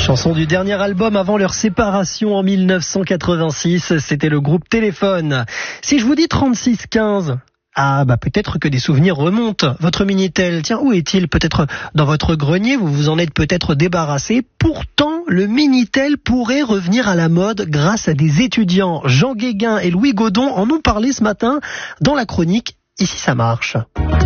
Chanson du dernier album avant leur séparation en 1986, c'était le groupe Téléphone. Si je vous dis 3615, peut-être que des souvenirs remontent. Votre Minitel, tiens, où est-il? Peut-être dans votre grenier, vous vous en êtes peut-être débarrassé. Pourtant, le Minitel pourrait revenir à la mode grâce à des étudiants. Jean Guéguin et Louis Godon en ont parlé ce matin dans la chronique Ici ça marche.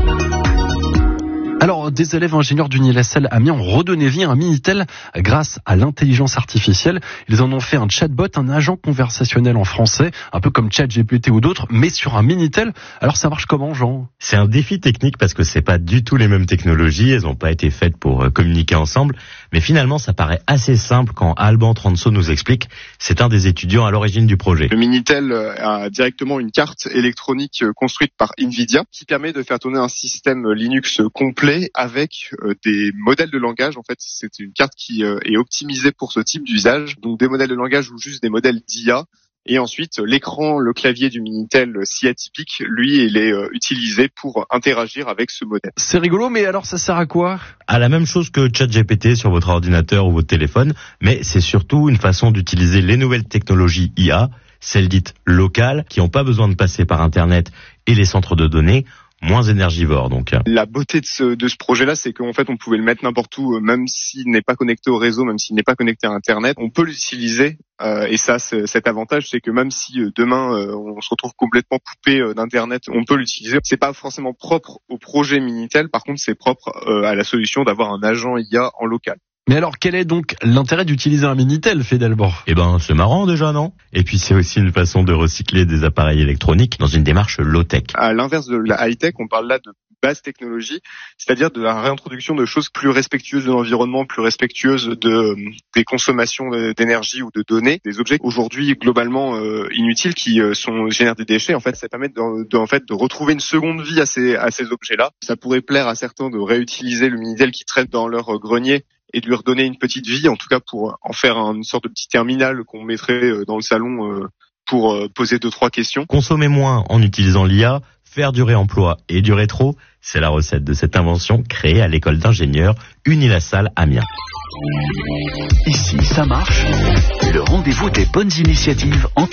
Alors, des élèves ingénieurs d'Unilassal Amiens ont redonné vie à un Minitel grâce à l'intelligence artificielle. Ils en ont fait un chatbot, un agent conversationnel en français, un peu comme ChatGPT ou d'autres, mais sur un Minitel. Alors, ça marche comment, Jean? C'est un défi technique parce que c'est pas du tout les mêmes technologies, elles n'ont pas été faites pour communiquer ensemble, mais finalement, ça paraît assez simple quand Alban Transo nous explique. C'est un des étudiants à l'origine du projet. Le Minitel a directement une carte électronique construite par Nvidia qui permet de faire tourner un système Linux complet avec des modèles de langage. En fait, c'est une carte qui est optimisée pour ce type d'usage. Donc des modèles de langage ou juste des modèles d'IA. Et ensuite, l'écran, le clavier du Minitel si atypique, lui, il est utilisé pour interagir avec ce modèle. C'est rigolo, mais alors ça sert à quoi? À la même chose que ChatGPT sur votre ordinateur ou votre téléphone, mais c'est surtout une façon d'utiliser les nouvelles technologies IA, celles dites locales, qui n'ont pas besoin de passer par Internet et les centres de données, moins énergivores donc. La beauté de ce projet-là, c'est qu'en fait on pouvait le mettre n'importe où, même s'il n'est pas connecté au réseau, même s'il n'est pas connecté à Internet, on peut l'utiliser. Et ça, cet avantage, c'est que même si demain on se retrouve complètement coupé d'Internet, on peut l'utiliser. C'est pas forcément propre au projet Minitel, par contre c'est propre à la solution d'avoir un agent IA en local. Mais alors, quel est donc l'intérêt d'utiliser un Minitel, Fédalban? C'est marrant déjà, non? Et puis c'est aussi une façon de recycler des appareils électroniques dans une démarche low-tech. À l'inverse de la high-tech, on parle là de basse technologie, c'est-à-dire de la réintroduction de choses plus respectueuses de l'environnement, plus respectueuses des consommations d'énergie ou de données, des objets aujourd'hui globalement inutiles qui génèrent des déchets. En fait, ça permet de retrouver une seconde vie à ces objets-là. Ça pourrait plaire à certains de réutiliser le Minitel qui traîne dans leur grenier et de lui redonner une petite vie, en tout cas pour en faire une sorte de petit terminal qu'on mettrait dans le salon pour poser 2-3 questions. Consommer moins en utilisant l'IA, faire du réemploi et du rétro, c'est la recette de cette invention créée à l'école d'ingénieurs Unilassal Amiens. Ici ça marche, le rendez-vous des bonnes initiatives en